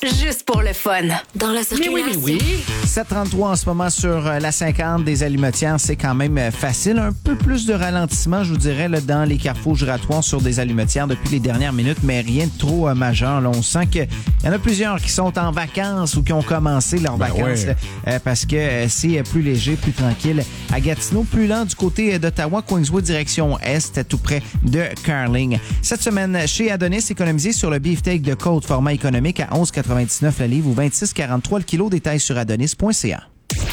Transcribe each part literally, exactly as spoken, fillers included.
juste pour le fun. Dans la circulation. Mais oui, mais oui. sept trente-trois en ce moment sur la cinquante des Allumetières. C'est quand même facile. Un peu plus de ralentissement, je vous dirais, là, dans les carrefours giratoires sur des allumetières depuis les dernières minutes, mais rien de trop euh, majeur. Là, on sent qu'il y en a plusieurs qui sont en vacances ou qui ont commencé leurs ben vacances ouais. là, euh, parce que euh, c'est plus léger, plus tranquille. À Gatineau, plus lent du côté d'Ottawa, Queenswood, direction Est, tout près de Carling. Cette semaine, chez Adonis, économisez sur le beefsteak de côte format économique à onze quatre-vingt-dix-neuf la livre ou vingt-six quarante-trois le kilo. Détails sur adonis point c a.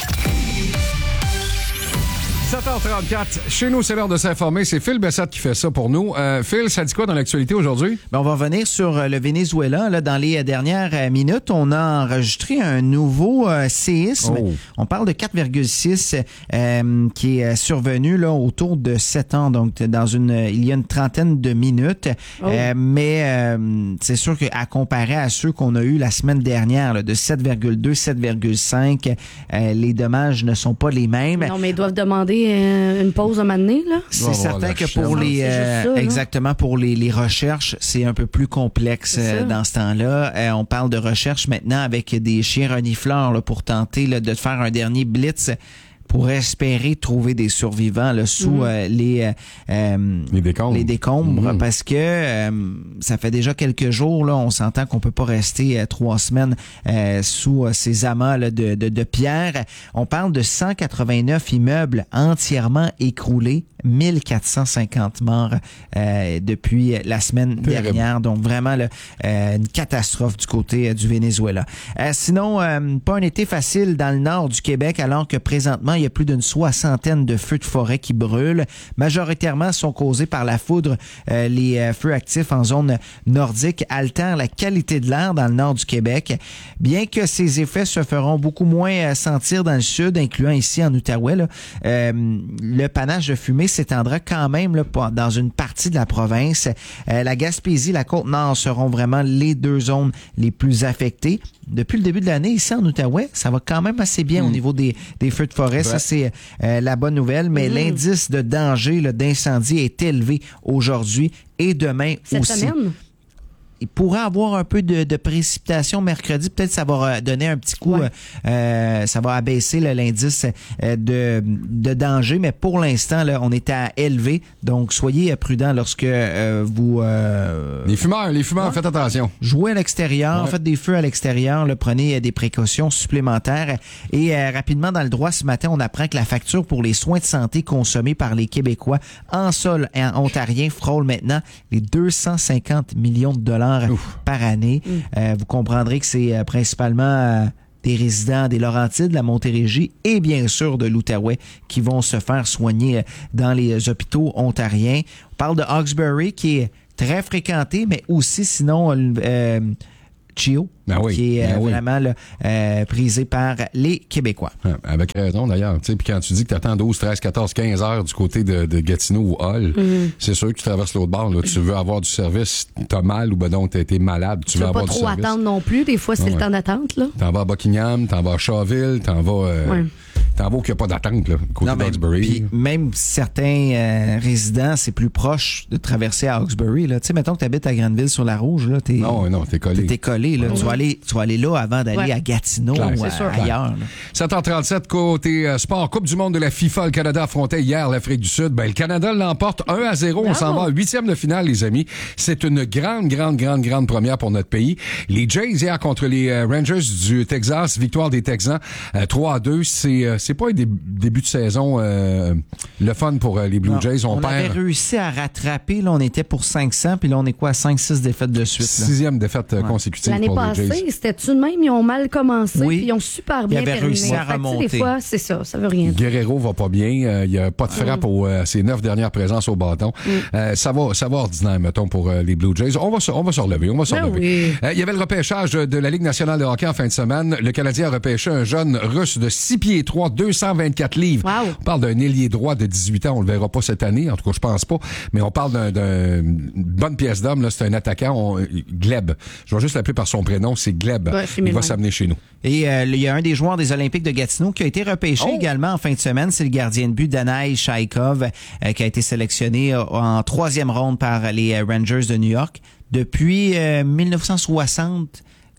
sept heures trente-quatre, chez nous, c'est l'heure de s'informer. C'est Phil Bessette qui fait ça pour nous. Euh, Phil, ça dit quoi dans l'actualité aujourd'hui? Ben, on va revenir sur le Venezuela. Là, dans les dernières minutes, on a enregistré un nouveau euh, séisme. Oh. On parle de quatre virgule six euh, qui est survenu là, autour de sept ans, donc dans une il y a une trentaine de minutes. Oh. Euh, mais euh, c'est sûr qu'à comparer à ceux qu'on a eu la semaine dernière, là, de sept virgule deux, sept virgule cinq, euh, les dommages ne sont pas les mêmes. Non, mais ils doivent demander une pause à un moment donné, là. C'est Oh, certain la que chaîne. pour les C'est juste euh, ça, là. exactement pour les, les recherches, c'est un peu plus complexe C'est euh, ça. dans ce temps-là. Euh, on parle de recherche maintenant avec des chiens renifleurs là, pour tenter là, de faire un dernier blitz pour espérer trouver des survivants là, sous Mm. euh, les, euh, euh, Les décombres. les décombres Mm. parce que euh, ça fait déjà quelques jours, là, on s'entend qu'on peut pas rester euh, trois semaines euh, sous euh, ces amas là, de, de, de pierre. On parle de cent quatre-vingt-neuf immeubles entièrement écroulés, mille quatre cent cinquante morts euh, depuis la semaine Terrible. dernière. Donc vraiment là, euh, une catastrophe du côté euh, du Venezuela. Euh, sinon, euh, pas un été facile dans le nord du Québec alors que présentement, il y a plus d'une soixantaine de feux de forêt qui brûlent. Majoritairement sont causés par la foudre. Euh, les euh, feux actifs en zone nordique altèrent la qualité de l'air dans le nord du Québec. Bien que ces effets se feront beaucoup moins euh, sentir dans le sud, incluant ici en Outaouais, là, euh, le panache de fumée s'étendra quand même là, dans une partie de la province. Euh, la Gaspésie, la Côte-Nord seront vraiment les deux zones les plus affectées. Depuis le début de l'année, ici en Outaouais, ça va quand même assez bien Mm. au niveau des, des feux de forêt. Ça, c'est euh, la bonne nouvelle. Mais Mm. l'indice de danger là, d'incendie est élevé aujourd'hui et demain Cette aussi. semaine? Il pourrait avoir un peu de, de précipitation mercredi. Peut-être ça va donner un petit coup, Ouais. euh, ça va abaisser là, l'indice euh, de, de danger. Mais pour l'instant, là, on est à élevé. Donc, soyez prudents lorsque euh, vous euh, Les fumeurs, les fumeurs, Ouais. faites attention. jouez à l'extérieur, Ouais. faites des feux à l'extérieur, là, prenez euh, des précautions supplémentaires. Et euh, rapidement, dans le droit, ce matin, on apprend que la facture pour les soins de santé consommés par les Québécois en sol et en ontarien frôle maintenant les deux cent cinquante millions de dollars Ouf. par année. Euh, vous comprendrez que c'est euh, principalement euh, des résidents des Laurentides, de la Montérégie et bien sûr de l'Outaouais qui vont se faire soigner euh, dans les hôpitaux ontariens. On parle de Hawkesbury qui est très fréquenté, mais aussi sinon euh, Chio, Ben oui, qui est euh, ben oui. vraiment là, euh, prisé par les Québécois. Ouais, avec raison, d'ailleurs. Tu sais, puis quand tu dis que tu attends douze, treize, quatorze, quinze heures du côté de, de Gatineau ou Hall, c'est sûr que tu traverses l'autre bord. Là. Tu veux avoir du service, t'as mal ou ben donc t'as été malade, tu, Tu veux veux pas avoir du trop service. attendre non plus. Des fois, c'est Ouais, le ouais. temps d'attente, là. T'en vas à Buckingham, t'en vas à Shawville, t'en vas... Euh, Ouais. T'en vas où il n'y a pas d'attente, là, côté Non, mais d'Hawkesbury. puis même certains euh, résidents, c'est plus proche de traverser à Hawkesbury. Là. Tu sais, mettons que tu habites à Grandville-sur-la-Rouge, là, t'es, Non, non, t'es collé. t'es collé. Là. Ouais. Tu, vas aller, tu vas aller là avant d'aller Ouais. à Gatineau Claire, ou c'est à- sûr. ailleurs. là. sept heures trente-sept, côté euh, sport, Coupe du monde de la FIFA, le Canada affrontait hier l'Afrique du Sud. Ben, le Canada l'emporte un à zéro. On Bravo. s'en va à huitième de finale, les amis. C'est une grande, grande, grande, grande première pour notre pays. Les Jays hier contre les euh, Rangers du Texas, victoire des Texans, euh, trois à deux. C'est, euh, c'est pas un dé- début de saison euh, le fun pour euh, les Blue Non, Jays. On, on avait perd réussi à rattraper. Là, on était pour cinq cents, puis là, on est quoi? cinq six défaites de suite. Là. sixième défaite euh, Ouais. consécutive L'année pour les Jays. passée, c'était-tu de même? Ils ont mal commencé, Oui. puis ils ont super bien Ils avaient terminé. réussi à Fait que, tu sais, remonter. Des fois, c'est ça. Ça veut rien dire. Guerrero va pas bien. Il n'y a pas de frappe aux euh, ses neuf dernières présences au bâton. Mm. Euh, ça va, ça va ordinaire, mettons, pour euh, les Blue Jays. On va, se, on va se relever. On va se Ben relever. oui. Euh, Il y avait le repêchage de la Ligue nationale de hockey en fin de semaine. Le Canadien a repêché un jeune russe de six pieds trois, deux cent vingt-quatre livres. Wow. On parle d'un ailier droit de dix-huit ans. On le verra pas cette année. En tout cas, je pense pas. Mais on parle d'un, d'un une bonne pièce d'homme. Là, c'est un attaquant. On, Gleb. Je vais juste l'appeler par son prénom. C'est Gleb. Ouais, c'est Il va mignon. s'amener chez nous. Et euh, il y a un des joueurs des Olympiques de Gatineau qui a été repêché Oh! également en fin de semaine. C'est le gardien de but Danaï Shaikov euh, qui a été sélectionné euh, en troisième ronde par les euh, Rangers de New York. Depuis euh, mille neuf cent soixante,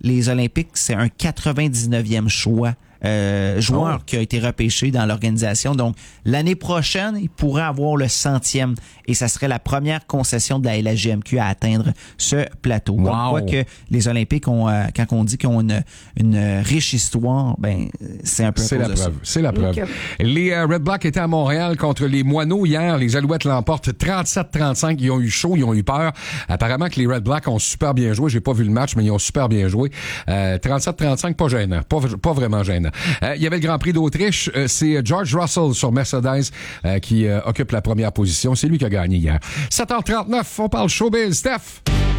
les Olympiques, c'est un quatre-vingt-dix-neuvième choix. Euh, joueur oh. qui a été repêché dans l'organisation. Donc, l'année prochaine, il pourrait avoir le centième et ça serait la première concession de la L A G M Q à atteindre ce plateau. Wow. On voit que les Olympiques ont, euh, quand on dit qu'ils ont une, une riche histoire, ben, c'est un peu C'est la preuve. Ça. C'est la preuve. Okay. Les euh, Red Blacks étaient à Montréal contre les Moineaux hier. Les Alouettes l'emportent trente-sept trente-cinq. Ils ont eu chaud, ils ont eu peur. Apparemment que les Red Blacks ont super bien joué. J'ai pas vu le match, mais ils ont super bien joué. Euh, trente-sept trente-cinq, pas gênant. Pas, pas vraiment gênant. Euh, il y avait le Grand Prix d'Autriche. Euh, c'est George Russell sur Mercedes euh, qui euh, occupe la première position. C'est lui qui a gagné hier. sept heures trente-neuf, on parle showbiz. Steph!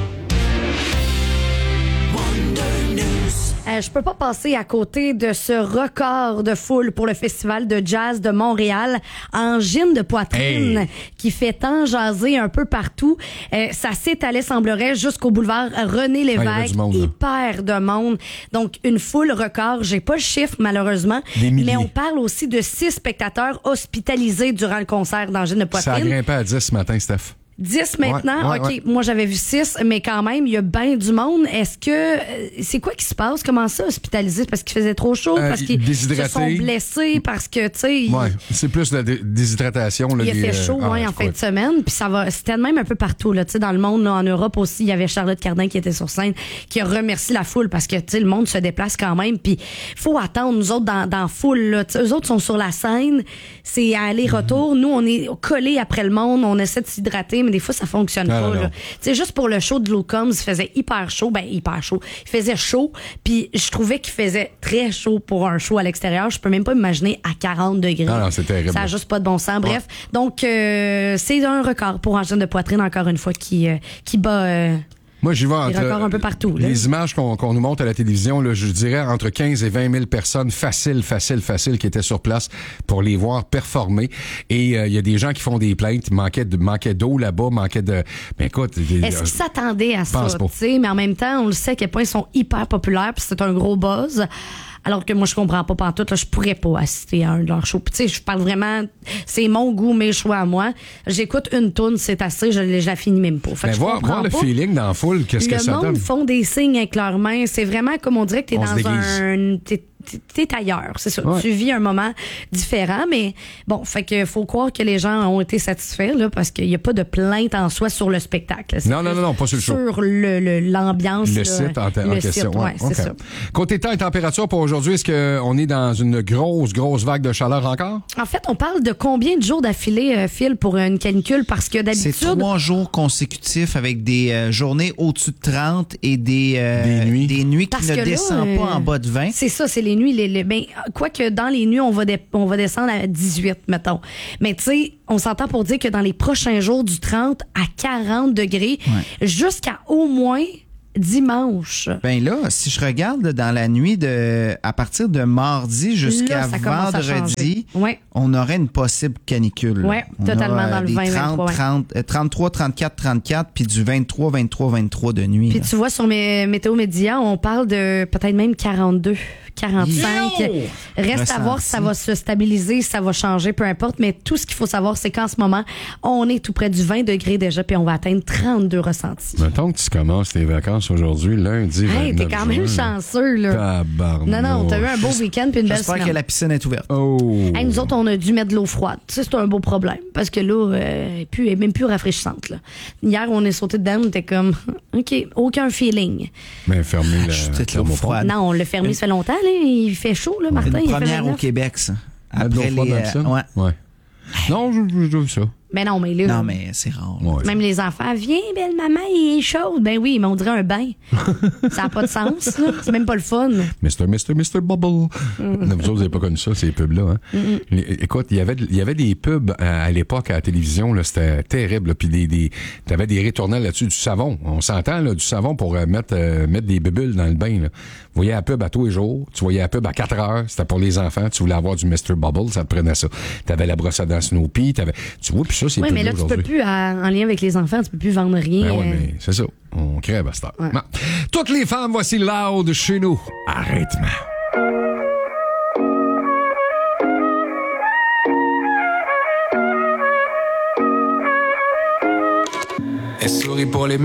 Euh, je peux pas passer à côté de ce record de foule pour le Festival de jazz de Montréal. Angine de poitrine hey. qui fait tant jaser un peu partout. Euh, ça s'étalait, semblerait, jusqu'au boulevard René Lévesque. Ah, hyper de monde. Donc, une foule record. J'ai pas le chiffre, malheureusement. Mais on parle aussi de six spectateurs hospitalisés durant le concert d'Angine de poitrine. Ça a grimpé à dix ce matin, Steph. dix maintenant? Ouais, ouais, OK, ouais. moi j'avais vu six, mais quand même, il y a bien du monde. Est-ce que... euh, c'est quoi qui se passe? Comment ça, hospitalisé? Parce qu'il faisait trop chaud? Euh, Parce qu'ils se sont blessés? Parce que, tu sais... Ouais, c'est plus la dé- déshydratation. Là, Il a les, fait chaud, euh, ouais, ah, en fin de semaine, puis ça va. C'était de même un peu partout, là, tu sais, dans le monde, là, en Europe aussi, il y avait Charlotte Cardin qui était sur scène, qui a remercié la foule parce que, tu sais, le monde se déplace quand même, puis faut attendre, nous autres, dans, dans la foule, là, eux autres sont sur la scène, c'est aller-retour, mm-hmm. Nous, on est collés après le monde, on essaie de s'hydrater, mais des fois, ça fonctionne ah, pas, là. Tu sais, juste pour le show de Lou Combs, il faisait hyper chaud, ben, hyper chaud. Il faisait chaud, puis je trouvais qu'il faisait très chaud pour un show à l'extérieur. Je peux même pas imaginer à quarante degrés. Ah non, c'est terrible. Ça a juste pas de bon sens. Bref, ouais. Donc euh, c'est un record pour Angine de poitrine, encore une fois, qui, euh, qui bat... Euh, Moi, j'y vais entre un peu partout, là. Les images qu'on, qu'on nous montre à la télévision, là, je dirais entre quinze et vingt mille personnes, facile, facile, facile, qui étaient sur place pour les voir performer. Et il euh, y a des gens qui font des plaintes, manquait de manquait d'eau là-bas, manquait de. Ben écoute, est-ce qu'ils s'attendaient à ça, tu sais, mais en même temps, on le sait à quel point ils sont hyper populaires, puis c'est un gros buzz. Alors que moi, je comprends pas pantoute, là, je pourrais pas assister à un de leurs shows. Tu sais, je parle vraiment, c'est mon goût, mes choix à moi. J'écoute une tourne, c'est assez, je, je la finis même pas. Fait ben que voir, voir le pas. feeling dans la foule, qu'est-ce le que ça donne? Le monde font des signes avec leurs mains. C'est vraiment comme on dirait que t'es on dans un... T'es, t'es ailleurs, c'est ça. Ouais. Tu vis un moment différent, mais bon, fait que faut croire que les gens ont été satisfaits, là, parce qu'il n'y a pas de plainte en soi sur le spectacle. Non, non, non, non, pas sur le show. Sur le, le, l'ambiance. Le là, site en, le en question. Site, ouais, ouais, c'est okay. ça. Côté temps et température pour aujourd'hui, est-ce qu'on est dans une grosse, grosse vague de chaleur encore? En fait, on parle de combien de jours d'affilée, euh, Phil, pour une canicule? Parce que d'habitude... C'est trois jours consécutifs avec des euh, journées au-dessus de trente et des, euh, des nuits, des nuits qui parce ne là, descendent euh, pas en bas de vingt. C'est ça, c'est les nuits. Les, les, ben, quoique dans les nuits, on va, de, on va descendre à dix-huit, mettons. Mais tu sais, on s'entend pour dire que dans les prochains jours, du trente à quarante degrés, ouais. Jusqu'à au moins dimanche. Ben là, si je regarde dans la nuit de à partir de mardi jusqu'à là, vendredi, ouais. On aurait une possible canicule. Oui, totalement a, dans le vingt vingt-trois. trente, trente-trois, trente-quatre, trente-quatre, puis du vingt-trois, vingt-trois, vingt-trois de nuit. Puis là. Tu vois, sur mes Météo Média, on parle de peut-être même quarante-deux. quarante-cinq. Yo! Reste Ressenti. À voir si ça va se stabiliser, si ça va changer, peu importe. Mais tout ce qu'il faut savoir, c'est qu'en ce moment, on est tout près du vingt degrés déjà, puis on va atteindre trente-deux ressentis. Mettons que tu commences tes vacances aujourd'hui, lundi, vingt-neuf hey, t'es quand même juin. Chanceux, là. Tabarnouche. Non, non, t'as eu un beau week-end puis une belle semaine. J'espère que la piscine est ouverte. Oh. Hey, nous autres, on a dû mettre de l'eau froide. Ça, c'est un beau problème. Parce que là, euh, elle est même plus rafraîchissante, là. Hier, on est sauté dedans, on était comme, OK, aucun feeling. Mais fermez ah, la thermopompe. Non, on l'a fermé, ça fait longtemps, là. Il fait chaud, là, Martin. Une il première fait au Québec, ça. Après les... les... Ça? Ouais. ouais. Non, je, je, je veux ça. Ben non, mais là. Non, mais c'est rare. Ouais. Même les enfants, viens, belle maman, il est chaude. Ben oui, mais on dirait un bain. Ça n'a pas de sens, là. C'est même pas le fun. Mister Mister Mister Bubble. Mm. Vous autres, vous n'avez pas connu ça, ces pubs-là. Hein? Mm-hmm. Écoute, il y avait, il y avait des pubs à, à l'époque à la télévision, là, c'était terrible. Là, puis des, des, t'avais des ritournelles là-dessus, du savon. On s'entend, là, du savon pour euh, mettre, euh, mettre des bulles dans le bain. Là. Vous voyez la pub à tous les jours. Tu voyais la pub à quatre heures. C'était pour les enfants. Tu voulais avoir du Mister Bubble, ça te prenait ça. T'avais la brosse à dents Snoopy. T'avais, tu vois, puis ça, c'est oui, mais là, tu peux plus, à, en lien avec les enfants, tu peux plus vendre rien. Ben oui, mais c'est ça. On crève à cette heure. Ouais. Bon. Toutes les femmes, voici Loud chez nous. Arrête-moi. Elle sourit pour les